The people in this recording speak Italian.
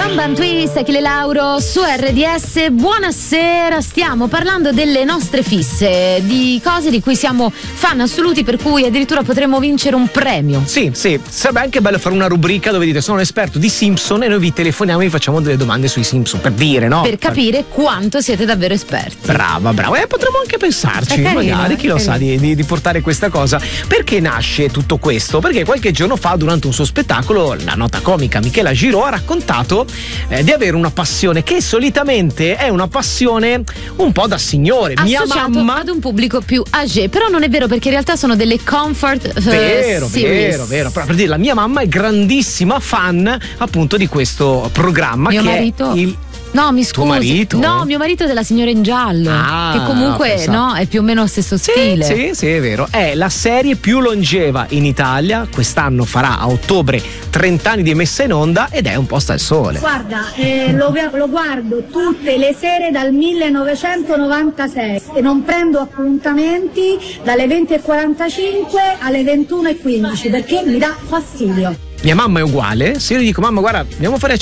Bamban Twist, Achille Lauro su RDS. Buonasera, stiamo parlando delle nostre fisse, di cose di cui siamo fan assoluti, per cui addirittura potremmo vincere un premio. Sì, sarebbe anche bello fare una rubrica dove dite sono un esperto di Simpson e noi vi telefoniamo e vi facciamo delle domande sui Simpson, per dire, no? Per capire quanto siete davvero esperti. Brava. Potremmo anche pensarci, È carino, magari, chi lo sa, di portare questa cosa. Perché nasce tutto questo? Perché qualche giorno fa, durante un suo spettacolo, la nota comica Michela Giraud ha raccontato di avere una passione che solitamente è una passione un po' da signore. Mia mamma ad un pubblico più âgé, però non è vero, perché in realtà sono delle comfort vero. series. Però per dire, la mia mamma è grandissima fan appunto di questo programma. Mio che marito? è il No, mi scusi. Tuo marito? No, mio marito è della Signora in Giallo. Che comunque è più o meno lo stesso stile. Sì, è vero. È la serie più longeva in Italia. Quest'anno farà a ottobre 30 anni di messa in onda ed è un posto al sole. Guarda, lo guardo tutte le sere dal 1996 e non prendo appuntamenti dalle 20:45 alle 21:15 perché mi dà fastidio. Mia mamma è uguale. Se io gli dico mamma guarda andiamo a fare